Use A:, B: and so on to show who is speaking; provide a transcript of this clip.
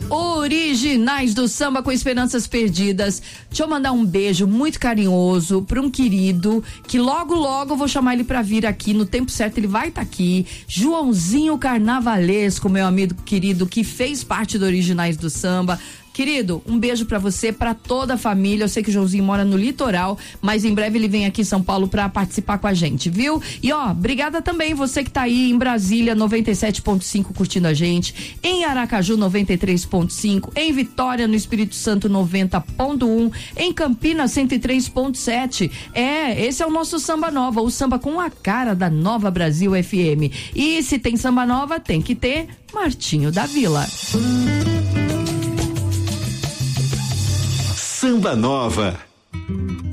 A: Originais do Samba com Esperanças Perdidas. Deixa eu mandar um beijo muito carinhoso para um querido que logo eu vou chamar ele para vir aqui no tempo certo, ele vai estar aqui. Joãozinho Carnavalesco, meu amigo querido, que fez parte do Originais do Samba. Querido, um beijo pra você, pra toda a família. Eu sei que o Joãozinho mora no litoral, mas em breve ele vem aqui em São Paulo pra participar com a gente, viu? E obrigada também você que tá aí em Brasília 97.5 curtindo a gente, em Aracaju 93.5, em Vitória no Espírito Santo 90.1, em Campinas 103.7. Esse é o nosso Samba Nova, o samba com a cara da Nova Brasil FM. E se tem samba nova, tem que ter Martinho da Vila.
B: Samba Nova.